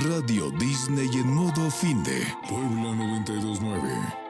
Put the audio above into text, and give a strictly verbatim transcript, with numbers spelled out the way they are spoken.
Radio Disney en modo fin de Puebla noventa y dos punto nueve.